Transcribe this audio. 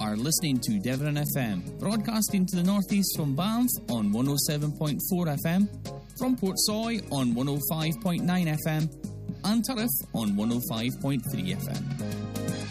are listening to Devon FM, broadcasting to the northeast from Banff on 107.4 FM, from Portsoy on 105.9 FM, and Turriff on 105.3 FM.